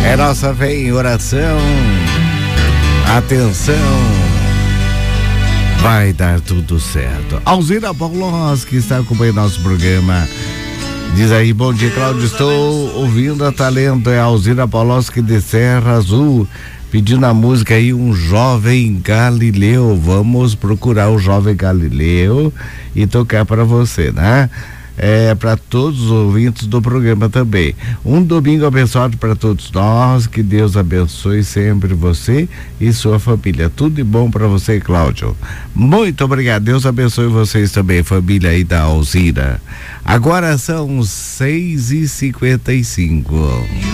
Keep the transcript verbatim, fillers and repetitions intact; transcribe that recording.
É nossa fé em oração. Atenção. Vai dar tudo certo. Alzira Paulos, que está acompanhando nosso programa. Diz aí, bom dia, Cláudio, estou ouvindo a Talento. É a Alzira Paulos, que de Serra Azul, pedindo a música aí, Um Jovem Galileu. Vamos procurar o Jovem Galileu e tocar para você, né? É, para todos os ouvintes do programa também. Um domingo abençoado para todos nós, que Deus abençoe sempre você e sua família. Tudo de bom para você, Cláudio. Muito obrigado, Deus abençoe vocês também, família aí da Alzira. Agora são seis e cinquenta e cinco.